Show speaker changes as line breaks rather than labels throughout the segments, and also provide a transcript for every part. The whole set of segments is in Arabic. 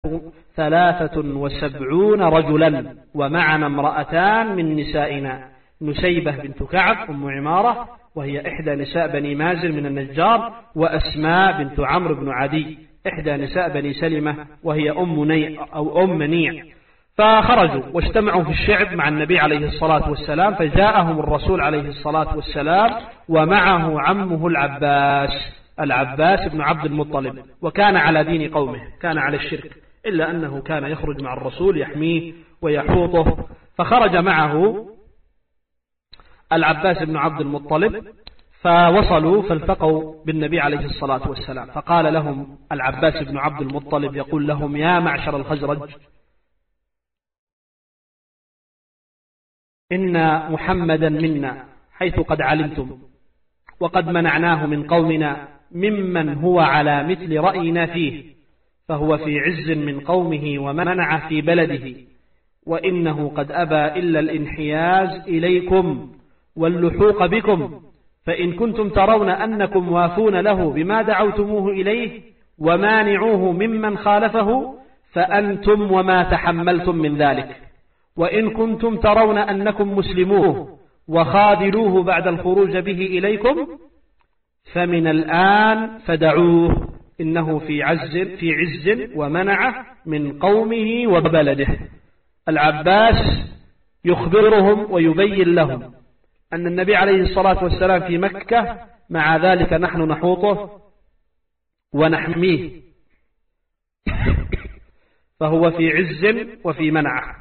73 رجلا ومعنا امرأتان من نسائنا، نسيبة بنت كعب أم عمارة وهي إحدى نساء بني مازن من النجار، وأسماء بنت عمرو بن عدي إحدى نساء بني سلمة وهي أم منيع. فخرجوا واجتمعوا في الشعب مع النبي عليه الصلاة والسلام، فجاءهم الرسول عليه الصلاة والسلام ومعه عمه العباس بن عبد المطلب، وكان على دين قومه، كان على الشرك، إلا أنه كان يخرج مع الرسول يحميه ويحوطه. فخرج معه العباس بن عبد المطلب، فوصلوا فالتقوا بالنبي عليه الصلاة والسلام، فقال لهم العباس بن عبد المطلب يقول لهم: يا معشر الخزرج، إن محمدا منا حيث قد علمتم، وقد منعناه من قومنا ممن هو على مثل رأينا فيه، فهو في عز من قومه ومنع في بلده، وإنه قد أبى إلا الانحياز إليكم واللحوق بكم، فإن كنتم ترون أنكم وافون له بما دعوتموه إليه ومانعوه ممن خالفه فأنتم وما تحملتم من ذلك، وإن كنتم ترون أنكم مسلموه وخاذلوه بعد الخروج به إليكم فمن الآن فدعوه، إنه في عز ومنعه من قومه وبلده. العباس يخبرهم ويبين لهم أن النبي عليه الصلاة والسلام في مكة، مع ذلك نحن نحوطه ونحميه، فهو في عز وفي منعه،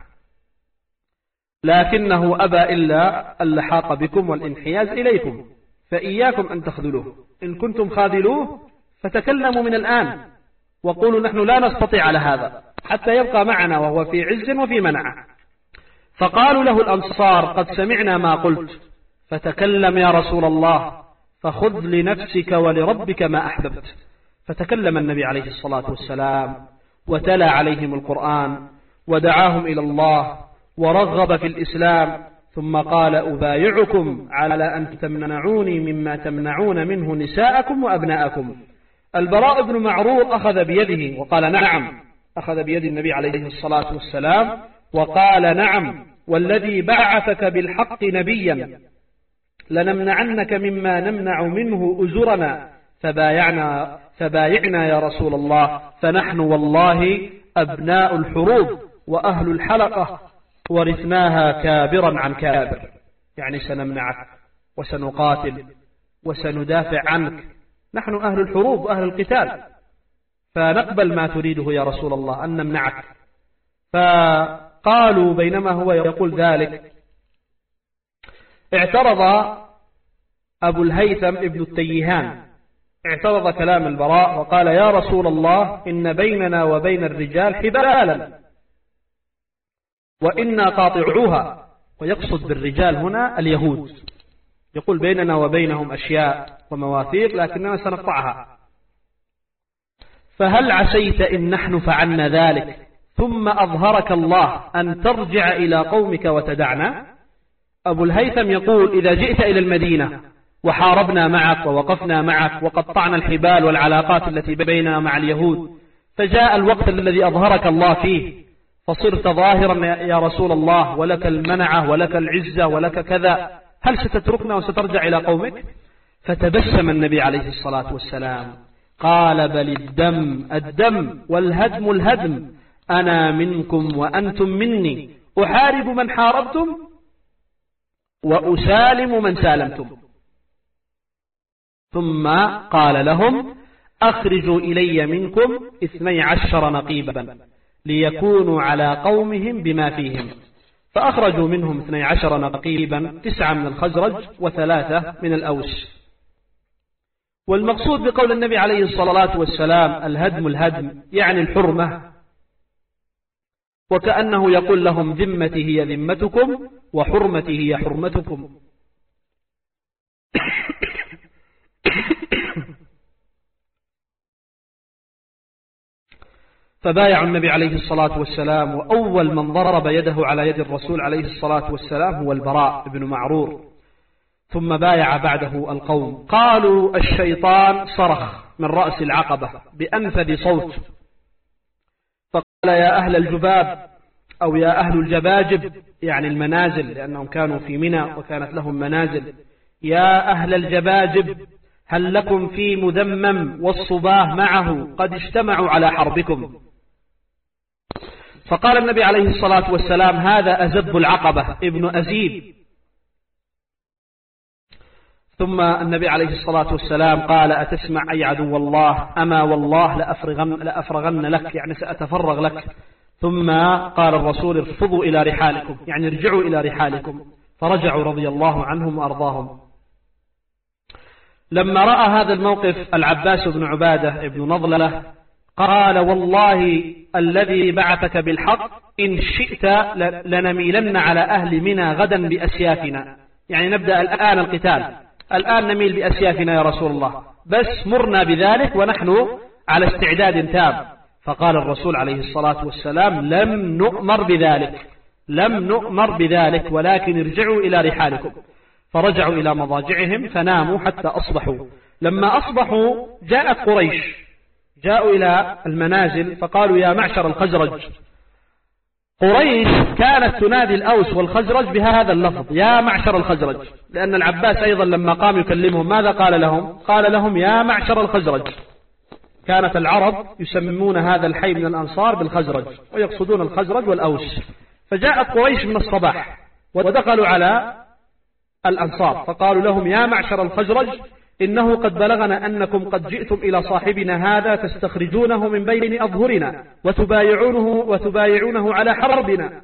لكنه أبى إلا اللحاق بكم والانحياز إليكم، فإياكم أن تخذلوه، إن كنتم خاذلوه فتكلموا من الآن وقولوا نحن لا نستطيع على هذا حتى يبقى معنا وهو في عز وفي منعه. فقالوا له الأنصار: قد سمعنا ما قلت، فتكلم يا رسول الله، فخذ لنفسك ولربك ما أحببت. فتكلم النبي عليه الصلاة والسلام وتلا عليهم القرآن ودعاهم إلى الله ورغب في الإسلام، ثم قال: أبايعكم على أن تمنعوني مما تمنعون منه نساءكم وأبناءكم. البراء بن معرور أخذ بيده وقال: نعم. أخذ بيد النبي عليه الصلاة والسلام وقال: نعم، والذي بعثك بالحق نبيا لنمنعنك مما نمنع منه أزرنا، فبايعنا يا رسول الله، فنحن والله أبناء الحروب وأهل الحلقة، ورثناها كابرا عن كابر، يعني سنمنعك وسنقاتل وسندافع عنك، نحن أهل الحروب وأهل القتال، فنقبل ما تريده يا رسول الله أن نمنعك. فقالوا بينما هو يقول ذلك اعترض أبو الهيثم ابن التيهان، اعترض كلام البراء وقال: يا رسول الله، إن بيننا وبين الرجال حبالا وإنا قاطعوها، ويقصد بالرجال هنا اليهود، يقول بيننا وبينهم أشياء ومواثيق لكننا سنقطعها، فهل عسيت إن نحن فعلنا ذلك ثم أظهرك الله أن ترجع إلى قومك وتدعنا؟ أبو الهيثم يقول: إذا جئت إلى المدينة وحاربنا معك ووقفنا معك وقطعنا الحبال والعلاقات التي بيننا مع اليهود، فجاء الوقت الذي أظهرك الله فيه فصرت ظاهرا يا رسول الله، ولك المنعة ولك العزة ولك كذا، هل ستتركنا وسترجع إلى قومك؟ فتبسم النبي عليه الصلاة والسلام قال: بل الدم والهدم الهدم، أنا منكم وأنتم مني، أحارب من حاربتم وأسالم من سالمتم. ثم قال لهم: أخرجوا إلي منكم 12 نقيبا ليكونوا على قومهم بما فيهم. فأخرجوا منهم 12 نقيبا، 9 من الخزرج و3 من الأوس. والمقصود بقول النبي عليه الصلاة والسلام الهدم الهدم يعني الحرمة، وكأنه يقول لهم: ذمتي هي ذمتكم وحرمتي هي حرمتكم. فبايع النبي عليه الصلاة والسلام، وأول من ضرب يده على يد الرسول عليه الصلاة والسلام هو البراء بن معرور، ثم بايع بعده القوم. قالوا: الشيطان صرخ من رأس العقبة بأنفذ صوت، فقال يا أهل الجباب أو يا أهل الجباجب، يعني المنازل، لأنهم كانوا في منى وكانت لهم منازل. يا أهل الجباجب هل لكم في مذمم والصباه معه قد اجتمعوا على حربكم؟ فقال النبي عليه الصلاة والسلام هذا أزب العقبة ابن أزيب. ثم النبي عليه الصلاة والسلام قال أتسمع أي عدو الله؟ أما والله لأفرغن لك، يعني سأتفرغ لك. ثم قال الرسول ارفضوا إلى رحالكم، يعني ارجعوا إلى رحالكم. فرجعوا رضي الله عنهم وأرضاهم. لما رأى هذا الموقف العباس بن عبادة بن نضلة قال والله الذي بعثك بالحق إن شئت لنميلن على أهل منى غدا بأسيافنا، يعني نبدأ الآن القتال، الآن نميل بأسيافنا يا رسول الله، بس مرنا بذلك ونحن على استعداد تام. فقال الرسول عليه الصلاة والسلام لم نؤمر بذلك ولكن ارجعوا إلى رحالكم. فرجعوا إلى مضاجعهم فناموا حتى أصبحوا. لما أصبحوا جاءت قريش، جاءوا إلى المنازل فقالوا يا معشر الخزرج. قريش كانت تنادي الأوس والخزرج بهذا اللفظ يا معشر الخزرج، لأن العباس أيضا لما قام يكلمهم ماذا قال لهم؟ قال لهم يا معشر الخزرج. كانت العرب يسمون هذا الحي من الأنصار بالخزرج ويقصدون الخزرج والأوس. فجاءت قريش من الصباح ودخلوا على الأنصار فقالوا لهم يا معشر الخزرج إنه قد بلغنا أنكم قد جئتم إلى صاحبنا هذا تستخرجونه من بين أظهرنا وتبايعونه على حربنا،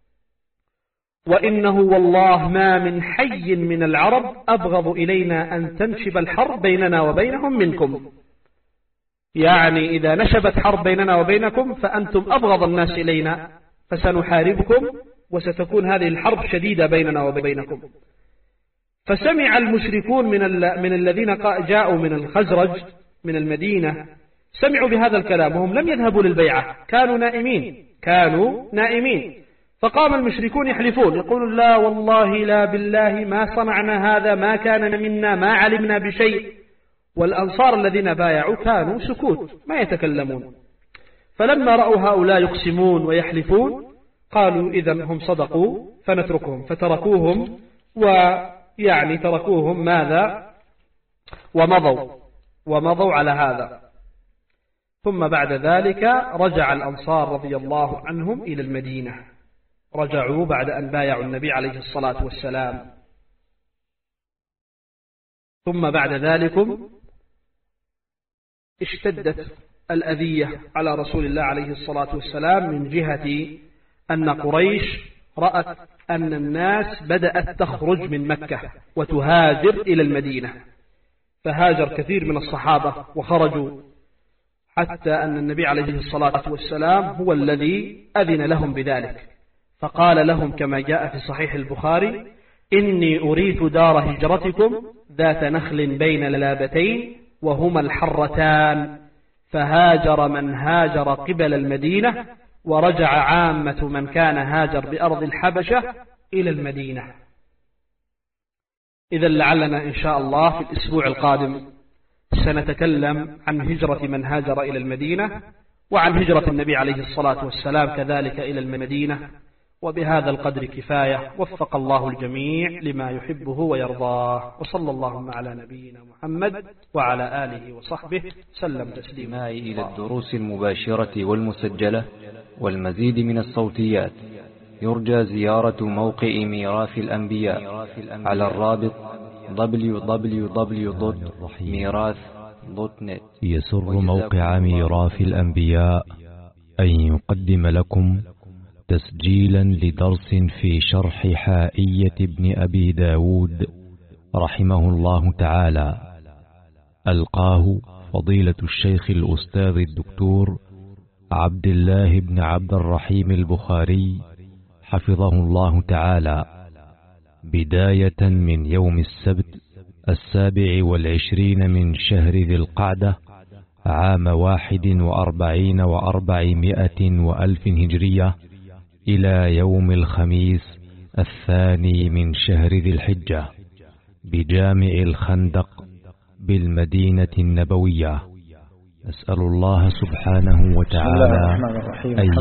وإنه والله ما من حي من العرب أبغض إلينا أن تنشب الحرب بيننا وبينهم منكم، يعني إذا نشبت حرب بيننا وبينكم فأنتم أبغض الناس إلينا، فسنحاربكم وستكون هذه الحرب شديدة بيننا وبينكم. فسمع المشركون من الذين جاءوا من الخزرج من المدينة، سمعوا بهذا الكلام وهم لم يذهبوا للبيعة، كانوا نائمين. فقام المشركون يحلفون يقولون لا والله لا بالله ما صنعنا هذا، ما كان منا، ما علمنا بشيء. والأنصار الذين بايعوا كانوا سكوت ما يتكلمون. فلما رأوا هؤلاء يقسمون ويحلفون قالوا إذا هم صدقوا فنتركهم، فتركوهم ويعني تركوهم ماذا ومضوا على هذا. ثم بعد ذلك رجع الأنصار رضي الله عنهم إلى المدينة، رجعوا بعد أن بايعوا النبي عليه الصلاة والسلام. ثم بعد ذلك اشتدت الأذية على رسول الله عليه الصلاة والسلام من جهة أن قريش رأت أن الناس بدأت تخرج من مكة وتهاجر إلى المدينة، فهاجر كثير من الصحابة وخرجوا، حتى أن النبي عليه الصلاة والسلام هو الذي أذن لهم بذلك، فقال لهم كما جاء في صحيح البخاري إني أريت دار هجرتكم ذات نخل بين لابتين وهما الحرتان، فهاجر من هاجر قبل المدينة ورجع عامة من كان هاجر بأرض الحبشة إلى المدينة. إذا لعلنا إن شاء الله في الأسبوع القادم سنتكلم عن هجرة من هاجر إلى المدينة وعن هجرة النبي عليه الصلاة والسلام كذلك إلى المدينة. وبهذا القدر كفاية، وفق الله الجميع لما يحبه ويرضاه، وصلى اللهم على نبينا محمد وعلى آله وصحبه سلم تسليما.
إلى الدروس المباشرة والمسجلة والمزيد من الصوتيات يرجى زيارة موقع ميراث الأنبياء على الرابط www.mirath.net.
يسر موقع ميراث الأنبياء أن يقدم لكم تسجيلا لدرس في شرح حائية ابن أبي داود رحمه الله تعالى، ألقاه فضيلة الشيخ الأستاذ الدكتور عبد الله بن عبد الرحيم البخاري حفظه الله تعالى، بداية من يوم السبت 27 من شهر ذي القعدة عام 41 و400 وألف هجرية إلى يوم الخميس 2 من شهر ذي الحجة بجامع الخندق بالمدينة النبوية. نسأل الله سبحانه وتعالى أن